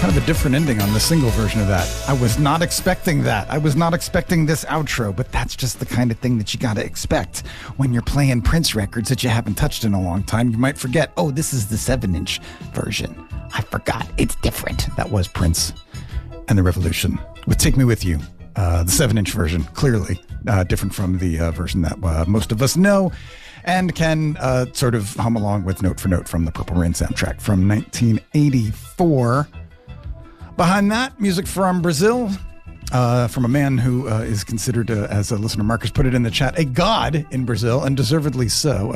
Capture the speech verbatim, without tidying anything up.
Kind of a different ending on the single version of that. I was not expecting that. I was not expecting this outro, but that's just the kind of thing that you got to expect when you're playing Prince records that you haven't touched in a long time. You might forget, oh, this is the seven-inch version. I forgot. It's different. That was Prince and the Revolution with Take Me With You. Uh, the seven-inch version, clearly uh, different from the uh, version that uh, most of us know and can uh, sort of hum along with note for note from the Purple Rain soundtrack from nineteen eighty-four. Behind that, music from Brazil, uh, from a man who uh, is considered, uh, as a listener Marcus put it in the chat, a god in Brazil, and deservedly so.